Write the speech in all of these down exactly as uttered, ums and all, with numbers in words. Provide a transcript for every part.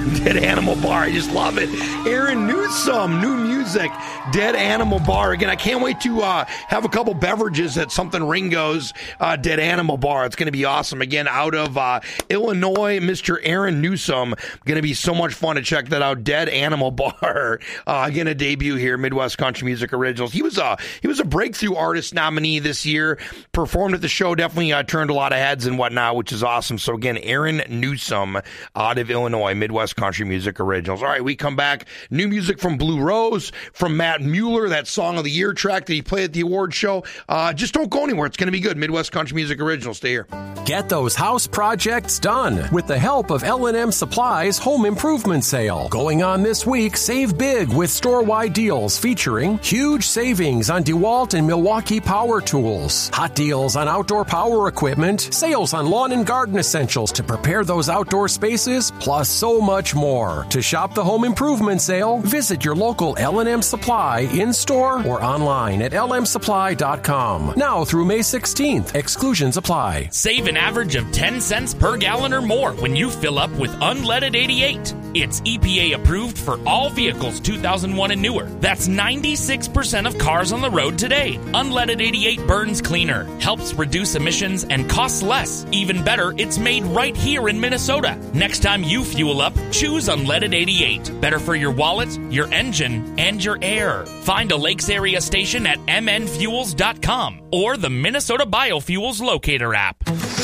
Dead Animal Bar. I just love it. Aaron Newsom, new music, Dead Animal Bar. Again, I can't wait to uh, have a couple beverages at Something Ringo's uh, Dead Animal Bar. It's going to be awesome. Again, out of uh, Illinois, Mister Aaron Newsom. Going to be so much fun to check that out. Dead Animal Bar. Uh, again, a debut here, Midwest Country Music Originals. He was a he was a breakthrough artist nominee this year. Performed at the show. Definitely uh, turned a lot of heads and whatnot, which is awesome. So again, Aaron Newsom out of Illinois, Midwest Country Music Originals. All right, we come back. New music from Blue Rose, from Matt Mueller, that Song of the Year track that he played at the award show. Uh, just don't go anywhere. It's going to be good. Midwest Country Music Originals. Stay here. Get those house projects done with the help of L and M Supply's Home Improvement Sale. Going on this week, save big with store-wide deals featuring huge savings on DeWalt and Milwaukee power tools, hot deals on outdoor power equipment, sales on lawn and garden essentials to prepare those outdoor spaces, plus so much more. To shop the Home Improvement Sale, visit your local L and M Supply in-store or online at L M supply dot com. Now through May sixteenth. Exclusions apply. Save an average of ten cents per gallon or more when you fill up with Unleaded eighty-eight. It's E P A approved for all vehicles two thousand one and newer. That's ninety-six percent of cars on the road today. Unleaded eighty-eight burns cleaner, helps reduce emissions, and costs less. Even better, it's made right here in Minnesota. Next time you fuel up, choose Unleaded eighty-eight. Better for your wallet, your engine, and your air. Find a Lakes area station at m n fuels dot com or the Minnesota Biofuels Locator app.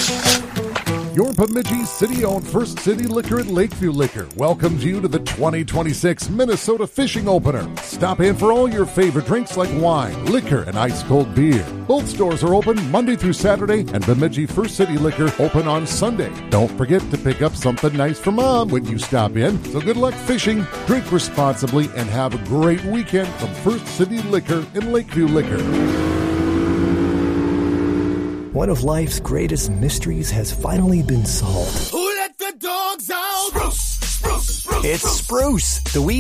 Your Bemidji city-owned First City Liquor at Lakeview Liquor welcomes you to the twenty twenty-six Minnesota Fishing Opener. Stop in for all your favorite drinks like wine, liquor, and ice-cold beer. Both stores are open Monday through Saturday, and Bemidji First City Liquor open on Sunday. Don't forget to pick up something nice for Mom when you stop in. So good luck fishing, drink responsibly, and have a great weekend from First City Liquor and Lakeview Liquor. One of life's greatest mysteries has finally been solved. Who let the dogs out? Spruce, spruce, spruce. It's Spruce, the weed